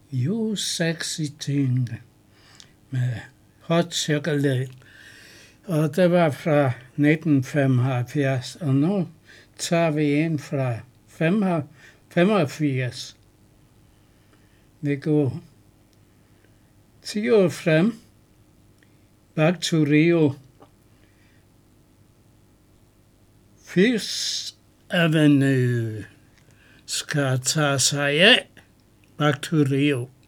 You Sexy Thing med Hot Chocolate. Og det var fra 1975, og nu tager vi en fra 85. Vi går 10 år frem. Back to Rio. Fifth Avenue skal tage sig af. Back to Rio.